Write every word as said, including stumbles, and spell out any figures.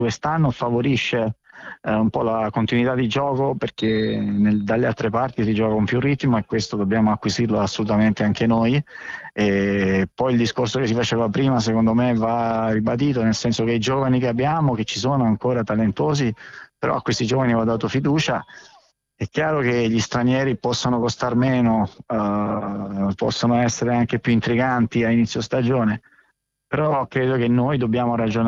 quest'anno favorisce eh, un po' la continuità di gioco, perché nel, dalle altre parti si gioca con più ritmo e questo dobbiamo acquisirlo assolutamente anche noi. E poi il discorso che si faceva prima secondo me va ribadito, nel senso che i giovani che abbiamo, che ci sono ancora talentuosi, però a questi giovani va dato fiducia. È chiaro che gli stranieri possano costare meno, uh, possono essere anche più intriganti a inizio stagione, però credo che noi dobbiamo ragionare